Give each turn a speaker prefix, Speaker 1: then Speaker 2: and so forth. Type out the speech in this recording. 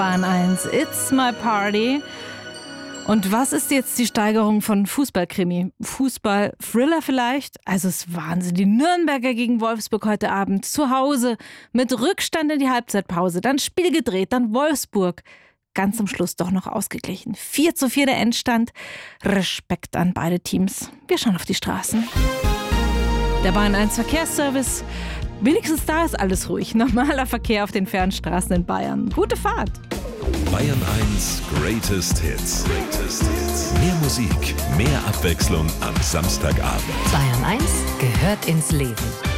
Speaker 1: Bahn 1, It's My Party. Und was ist jetzt die Steigerung von Fußballkrimi? Fußball-Thriller vielleicht? Also es ist Wahnsinn. Die Nürnberger gegen Wolfsburg heute Abend zu Hause mit Rückstand in die Halbzeitpause. Dann Spiel gedreht, dann Wolfsburg. Ganz am Schluss doch noch ausgeglichen. 4:4 der Endstand. Respekt an beide Teams. Wir schauen auf die Straßen. Der Bahn 1 Verkehrsservice. Wenigstens da ist alles ruhig. Normaler Verkehr auf den Fernstraßen in Bayern. Gute Fahrt.
Speaker 2: Bayern 1 Greatest Hits. Mehr Musik, mehr Abwechslung am Samstagabend.
Speaker 3: Bayern 1 gehört ins Leben.